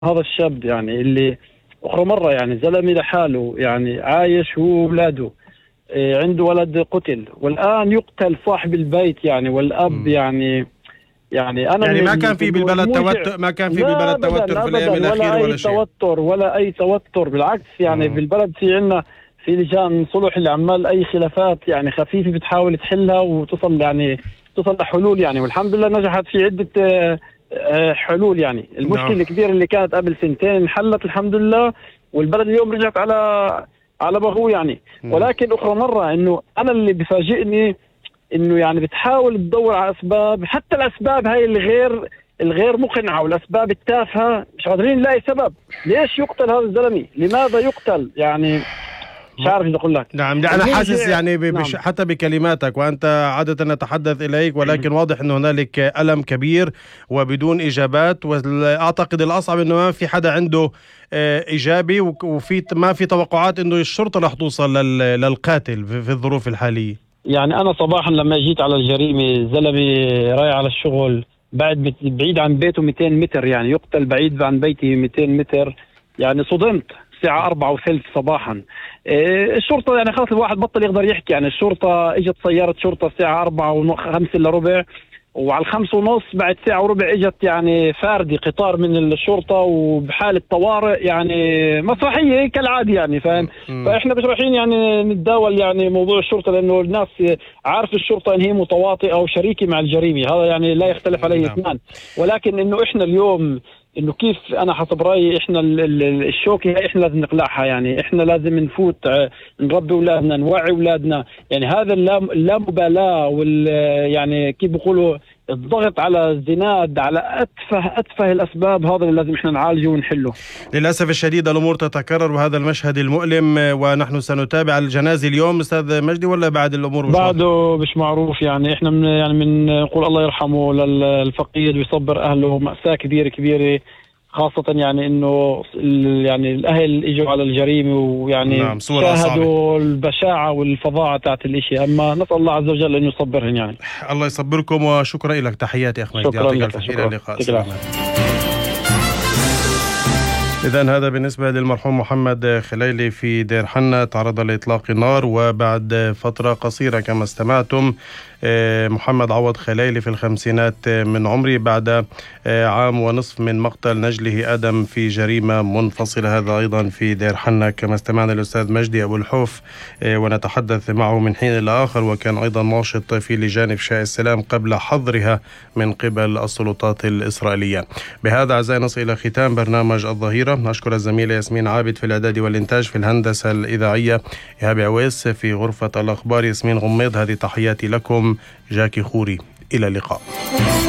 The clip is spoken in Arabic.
هذا الشاب يعني اللي أخرى مرة يعني زلمة لحاله يعني عايش هو وأولاده، عنده ولد قتل والآن يقتل صاحب البيت يعني والأب يعني. يعني أنا يعني ما كان في إنه بالبلد الموجع. توتر، ما كان في لا بالبلد توتر أبدا في الأيام أبدا، الأخيرة ولا أي ولا شيء؟ توتر ولا أي توتر، بالعكس يعني مم. بالبلد في عنا في لجان صلح اللي عمال أي خلافات يعني خفيفة بتحاول تحلها وتصل يعني تصل لحلول يعني، والحمد لله نجحت في عدة حلول يعني. نعم. المشكلة الكبيرة اللي كانت قبل سنتين انحلت الحمد لله، والبلد اليوم رجعت على ما هو يعني. مم. ولكن أخرى مرة إنه أنا اللي بفاجئني انه يعني بتحاول تدور على اسباب، حتى الاسباب هاي الغير مقنعه والاسباب التافهه مش قادرين نلاقي سبب. ليش يقتل هذا الزلمه؟ لماذا يقتل يعني؟ مش عارف ايش اقول لك. نعم، ده أنا حاسس الموجع. يعني نعم. حتى بكلماتك، وأنت عادة نتحدث إليك، ولكن واضح أن هنالك ألم كبير وبدون إجابات. وأعتقد الأصعب أنه ما في حدا عنده إيجابي، وفي ما في توقعات أنه الشرطة رح توصل للقاتل في الظروف الحالية. يعني انا صباحا لما جيت على الجريمه، زلمه رايح على الشغل بعيد عن بيته 200 متر، يعني يقتل بعيد عن بيتي 200 متر. يعني صدمت. الساعة 4:30 صباحا. الشرطة يعني خلاص الواحد بطل يقدر يحكي يعني. الشرطة اجت سيارة شرطة الساعة 4:05 إلا ربع، وعلى 5:30 بعد ساعة وربع اجت يعني فاردي قطار من الشرطة وبحالة طوارئ يعني مسرحية كالعادة يعني فاهم. فاحنا مش رايحين يعني نتداول يعني موضوع الشرطة، لانه الناس عارف الشرطة ان هي متواطئة او شريكة مع الجريمة، هذا يعني لا يختلف عليه اثنان. ولكن انه احنا اليوم انه كيف انا حسب رايي احنا الشوكه هي احنا لازم نقلعها يعني. احنا لازم نفوت نربي اولادنا، نوعي اولادنا يعني. هذا اللامبالاه يعني كيف بيقولوا الضغط على الزناد على اتفه الاسباب، هذا اللي لازم احنا نعالجه ونحله. للأسف الشديد الأمور تتكرر وهذا المشهد المؤلم، ونحن سنتابع الجنازة اليوم أستاذ مجدي، ولا بعد الأمور مش واضحة؟ بعده مش معروف يعني. احنا من نقول الله يرحمه للفقيد ويصبر أهله. مأساة كبيرة كبيرة، خاصة يعني انه يعني الاهل اجوا على الجريمة ويعني نعم، صورة شاهدوا صعبة. البشاعة والفظاعة تاعت الاشي. اما نسأل الله عز وجل انه يصبرهم يعني. الله يصبركم، وشكرا لك. تحياتي أخ مجدي، شكرا يعطيك لك. الف خير. إلى شكرا. اللقاء. سلام. إذن هذا بالنسبة للمرحوم محمد خليلي في دير حنة، تعرض لإطلاق النار وبعد فترة قصيرة كما استمعتم. محمد عوض خليلي في الخمسينات من عمره، بعد عام ونصف من مقتل نجله آدم في جريمة منفصلة، هذا أيضا في دير حنة كما استمعنا الأستاذ مجدي أبو الحوف، ونتحدث معه من حين إلى آخر، وكان أيضا ناشط في لجان إفشاء السلام قبل حظرها من قبل السلطات الإسرائيلية. بهذا أعزائي نصل إلى ختام برنامج الظهيرة. أشكر الزميلة ياسمين عابد في الإعداد والإنتاج، في الهندسة الإذاعية إيهاب عويس، في غرفة الأخبار ياسمين غميض. هذه تحياتي لكم، جاكي خوري، إلى اللقاء.